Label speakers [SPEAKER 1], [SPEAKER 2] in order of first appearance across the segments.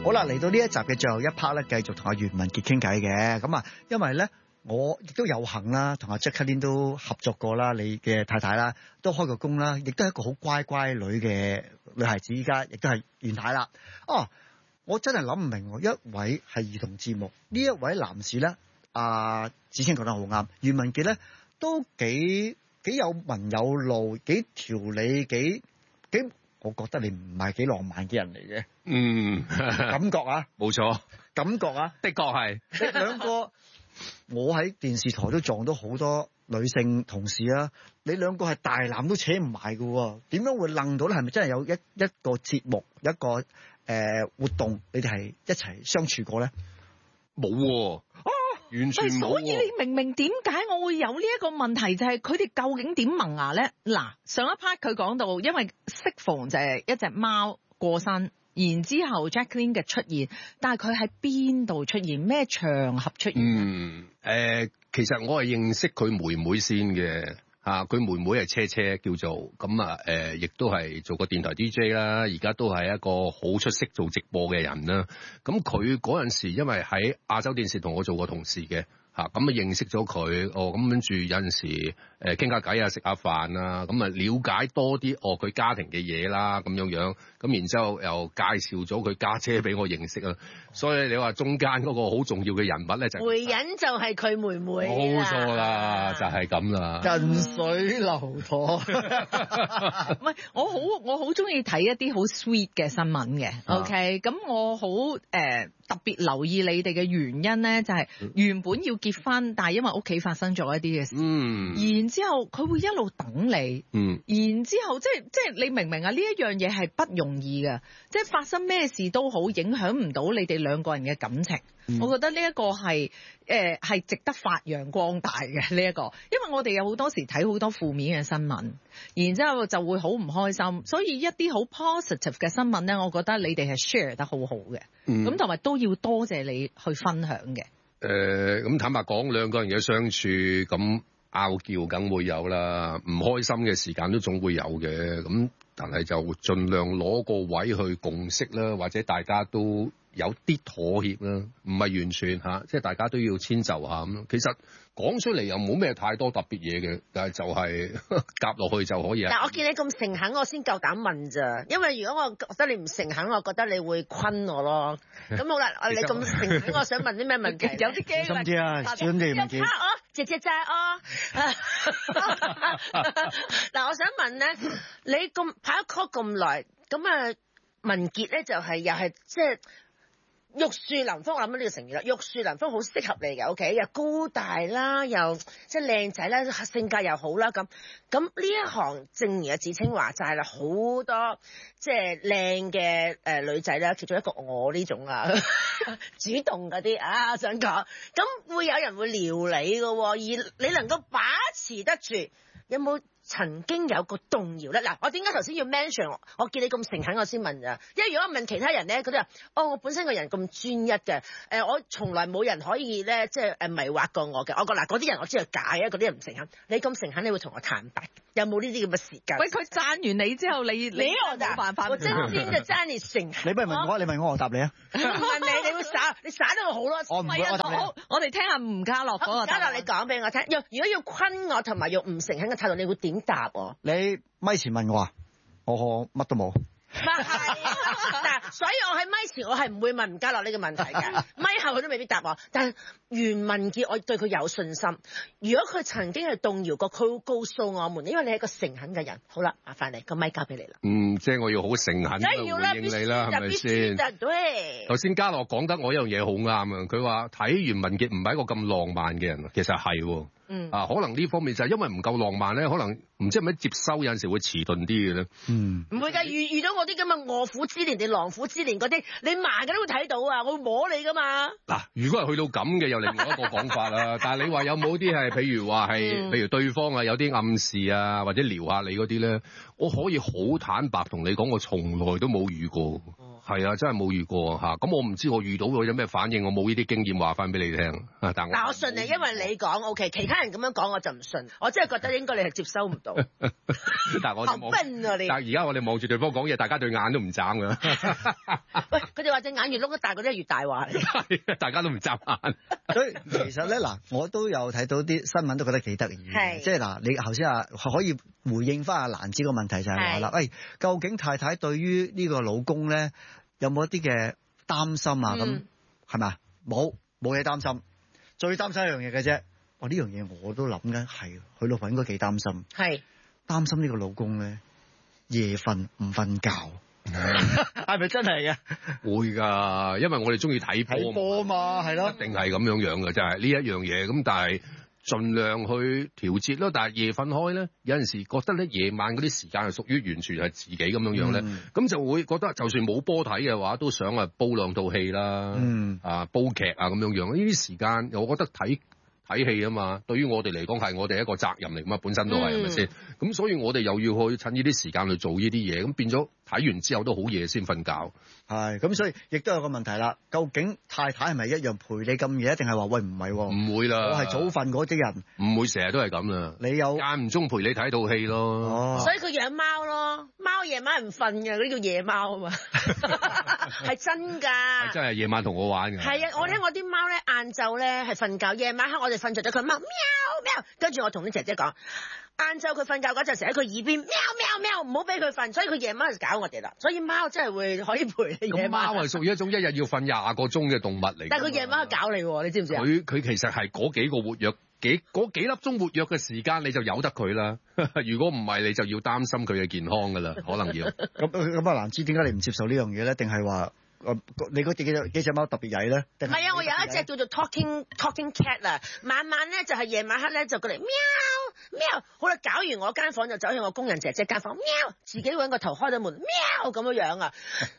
[SPEAKER 1] 好啦，嚟到呢一集嘅最後一 part 咧，繼續同阿袁文傑傾偈嘅。咁啊，因為咧我亦都有幸啦，同阿 Jacqueline 都合作過啦，你嘅太太啦，都開過工啦，亦都係一個好乖乖女嘅女孩子，依家亦都係袁太啦。哦，我真係諗唔明，一位係兒童節目，呢一位男士咧，子清講得好啱，袁文傑咧都幾有文有路，幾條理，幾。我覺得你唔係幾浪漫嘅人嚟嘅。感覺啊，
[SPEAKER 2] 冇錯，
[SPEAKER 1] 感覺啊，
[SPEAKER 2] 的確係。
[SPEAKER 1] 你兩個，我喺電視台都撞到好多女性同事啊，你兩個係大男都扯唔埋嘅喎，點樣會愣到咧？係咪真係有一個節目，一個活動，你哋係一齊相處過咧？
[SPEAKER 2] 冇喎。完全冇。
[SPEAKER 3] 所以你明明點解我會有呢一個問題，就係佢哋究竟點萌芽咧？嗱，上一 part 佢講到，因為適逢就係一隻貓過身，然之後 Jacqueline 嘅出現，但係佢喺邊度出現？咩場合出現？
[SPEAKER 2] 其實我係認識佢妹妹先嘅。佢妹妹係車車叫做咁啊，亦都係做過電台 DJ 啦，而家都係一個好出色做直播嘅人啦。咁佢嗰陣時因為喺亞洲電視同我做過同事嘅，咁啊認識咗佢，咁跟住有陣時傾下偈啊，食下飯啊，咁啊了解多啲佢家庭嘅嘢啦，咁樣，咁然之後又介紹咗佢家姐俾我認識啊。所以你話中間嗰個好重要嘅人物咧，就
[SPEAKER 4] 媒人就係佢妹妹，
[SPEAKER 2] 冇錯啦，就係咁啦，
[SPEAKER 1] 近水樓台。
[SPEAKER 3] 唔係，我好中意睇一啲好 sweet 嘅新聞嘅。OK，咁我好特別留意你哋嘅原因咧，就係原本要結婚，但係因為屋企發生咗一啲嘅事，然之後佢會一路等你，然之後即係你明唔明啊？呢一樣嘢係不容易嘅，即係發生咩事都好，影響唔到你哋兩個人嘅感情。我覺得呢一個係值得發揚光大嘅呢一個，因為我哋有好多時睇好多負面嘅新聞，然之後就會好唔開心，所以一啲好 positive 嘅新聞咧，我覺得你哋係 share 得好好嘅，咁同埋都要多謝你去分享嘅。
[SPEAKER 2] 咁坦白講，兩個人嘅相處咁拗撬梗會有啦，唔開心嘅時間都總會有嘅，咁但係就盡量攞個位去共識啦，或者大家都有啲妥協啦，唔係完全即係大家都要遷就下咁咯。其實講出嚟又冇咩太多特別嘢嘅，但係就係夾落去就可以。
[SPEAKER 4] 但我見你咁誠懇，我先夠膽問咋。因為如果我覺得你唔誠懇，我覺得你會昆我咯。咁好啦，你咁誠懇，我想問啲咩問題？有啲驚。
[SPEAKER 1] 小心啲啊，小心啲唔見。
[SPEAKER 4] 姐姐仔嗱，我想問咧，你咁拍咗 call 咁耐，咁文傑咧就係又係即係。玉樹臨風，我諗到呢個成語啦。玉樹臨風好適合你嘅，OK，又高大啦，又即係靚仔啦，性格又好啦，咁呢一行正如阿子清話齋啦，好多即係靚嘅女仔啦，其中一個我呢種主動嗰啲我想講，咁會有人會撩你嘅，而你能夠把持得住，有冇曾經有個動搖咧？嗱，我點解頭先要 mention？我見你咁誠懇，我先問咋。因為如果我問其他人咧，佢哋話：我本身個人咁專一嘅，我從來冇人可以咧，即係迷惑過我嘅。我覺嗱，嗰啲人我知係假嘅，嗰啲人唔誠懇。你咁誠懇，你會同我坦白，有冇呢啲咁嘅時間？
[SPEAKER 3] 喂，佢讚完你之後，你
[SPEAKER 4] 我
[SPEAKER 3] 冇辦法。
[SPEAKER 4] 我真先就讚你誠懇。
[SPEAKER 1] 你不如問我，你問我答你啊。
[SPEAKER 4] 唔問你會耍，你耍得我好咯。
[SPEAKER 1] 我唔會，
[SPEAKER 3] 我哋聽下吳家樂嗰個。
[SPEAKER 4] 家樂，你講俾我聽。如果要昆我同埋用唔誠懇嘅態度，你會點答我？
[SPEAKER 1] 你咪前問我啊，我乜都冇。
[SPEAKER 4] 係嗱，所以我喺咪前我係唔會問吳家樂呢個問題嘅，咪後佢都未必答我。但係袁文傑，我對佢有信心。如果佢曾經係動搖過，佢會告訴我們，因為你係一個誠懇嘅人。好啦，麻煩你個咪交俾你啦。
[SPEAKER 2] 即係我要好誠懇咁回應你啦，係咪先？頭先家樂講得我一樣嘢好啱啊！佢話睇袁文傑唔係一個咁浪漫嘅人，其實係喎。可能呢方面就係因為唔夠浪漫咧，可能唔知係咪接收有陣時會遲鈍啲嘅咧。
[SPEAKER 4] 唔會㗎，遇到我啲咁嘅臥虎之年定狼虎之年嗰啲，你盲嘅都會睇到啊！我會摸你㗎嘛。嗱，
[SPEAKER 2] 如果係去到咁嘅，又另外一個講法啦。但係你話有冇啲係，譬如話係，譬如對方有啲暗示啊，或者撩下你嗰啲咧，我可以好坦白同你講，我從來都冇遇過。係啊，真係冇遇過嚇。咁我唔知我遇到佢有咩反應，我冇呢啲經驗話翻俾你聽。但
[SPEAKER 4] 我信你，因為你講 OK，其他人咁樣講我就唔信。我真係覺得應該你係接收唔到。
[SPEAKER 2] 但係我就但係而家我哋望住對方講嘢，大家對眼都唔眨㗎。
[SPEAKER 4] 喂， 佢哋話隻眼越碌得大，嗰啲係越大話嚟。
[SPEAKER 2] 係，大家都唔眨眼。
[SPEAKER 1] 所以其實咧嗱，我都有睇到啲新聞，都覺得幾得意嘅。即係嗱，你頭先話可以回應翻阿蘭子個問題就係話啦，喂，究竟太太對於呢個老公咧有冇一啲嘅擔心啊？咁係咪啊？冇嘢擔心，最擔心一樣嘢嘅啫。呢樣嘢我都諗緊，係佢老婆應該幾擔心。係擔心呢個老公咧夜瞓唔瞓覺。係咪真係嘅？
[SPEAKER 2] 會㗎，因為我哋中意睇波嘛，
[SPEAKER 1] 係咯，
[SPEAKER 2] 一定係咁樣嘅，就係呢一樣嘢。咁但係盡量去調節咯。但係夜瞓開咧，有陣時覺得咧夜晚嗰啲時間係屬於完全係自己咁樣咧，咁就會覺得就算冇波睇嘅話，都想煲兩套戲啦，煲劇啊咁樣。呢啲時間我覺得睇戲啊嘛，對於我哋嚟講係我哋一個責任嚟嘛，本身都係咪先？咁所以我哋又要去趁呢啲時間去做呢啲嘢，咁變咗睇完之後都好夜先瞓覺。
[SPEAKER 1] 係，咁所以亦都有個問題啦。究竟太太係咪一樣陪你咁夜，定係話喂唔係喎？
[SPEAKER 2] 唔會啦，
[SPEAKER 1] 我係早瞓嗰啲人，
[SPEAKER 2] 唔會成日都係咁啦。
[SPEAKER 1] 你有
[SPEAKER 2] 間唔中陪你睇套戲咯。
[SPEAKER 4] 所以佢養貓咯，貓夜晚唔瞓嘅，嗰啲叫夜貓啊嘛，係真㗎。
[SPEAKER 2] 係真係夜晚同我玩㗎。
[SPEAKER 4] 係啊，我聽我啲貓咧晏晝咧係瞓覺，夜晚黑我哋瞓着咗，佢貓喵喵，跟住我同啲姐姐講。晏晝佢瞓覺嗰陣時喺佢耳邊喵喵喵，唔好俾佢瞓，所以佢夜晚就搞我哋啦。所以貓真係會可以陪你夜晚。
[SPEAKER 2] 貓係屬於一種一日要瞓20個鐘嘅動物嚟。
[SPEAKER 4] 但係佢夜晚搞你喎，你知唔知啊？
[SPEAKER 2] 佢其實係嗰幾個活躍嗰幾粒鐘活躍嘅時間，你就由得佢啦。如果唔係，你就要擔心佢嘅健康㗎啦，可能要。咁啊，蘭芝點解你唔接受呢樣嘢咧？定係話？你嗰幾隻貓特別曳咧？唔
[SPEAKER 4] 係啊，我有一隻叫做 talking cat 啊，晚晚咧就係夜晚黑咧就過嚟喵喵，好啦，搞完我間房就走去我工人姐姐間房喵，自己揾個頭開咗門喵咁樣啊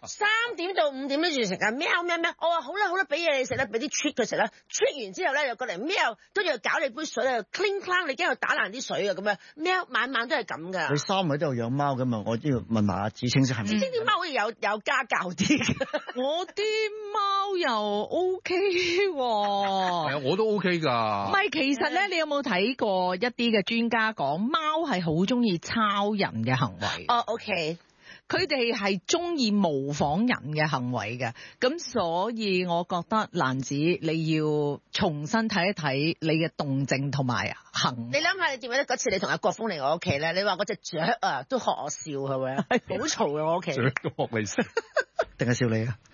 [SPEAKER 4] ，3點到5點呢段時間喵喵喵，我話好啦，俾嘢你食啦，俾啲 treat 佢食啦，treat 完之後咧又過嚟喵，跟住又搞你杯水啊 cling clang，你驚佢打爛啲水啊咁樣喵，晚晚都係咁噶。
[SPEAKER 1] 你3位都有養貓㗎嘛？我都要問埋阿子清先係咪？
[SPEAKER 4] 子清啲貓好似有家教啲。
[SPEAKER 3] 我啲貓又 OK 喎，
[SPEAKER 2] 係啊，我都 OK 㗎。
[SPEAKER 3] 唔係，其實咧，你有冇睇過一啲嘅專家講貓係好中意抄人嘅行為？
[SPEAKER 4] 哦，OK。
[SPEAKER 3] 佢哋係中意模仿人嘅行為嘅，咁所以我覺得蘭子你要重新睇一睇你嘅動靜同埋行。
[SPEAKER 4] 你諗下，你記唔記得嗰次你同阿國峰嚟我屋企咧？你話嗰隻雀啊都學我笑係咪啊？好嘈嘅我屋企。
[SPEAKER 2] 雀都學你笑，
[SPEAKER 1] 定係笑你啊？